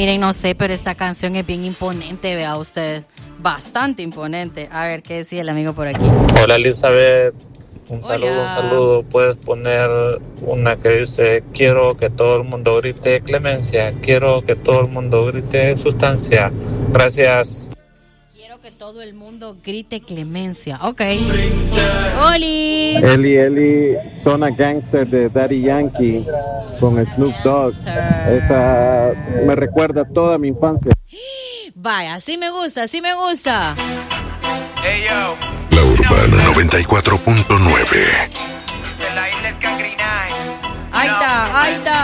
Miren, no sé, pero esta canción es bien imponente, vea usted. Bastante imponente. A ver, ¿qué decía el amigo por aquí? Hola Elizabeth, Hola. un saludo. Puedes poner una que dice: quiero que todo el mundo grite clemencia, quiero que todo el mundo grite sustancia. Gracias. Quiero que todo el mundo grite clemencia. Ok. Oli. Eli, Zona Gangster de Daddy Yankee con Snoop Dogg. Esa me recuerda toda mi infancia. Vaya, sí me gusta, sí me gusta. Hey yo. La Urbana 94.9. De la isla del Cangrinay. Ahí está, ahí está.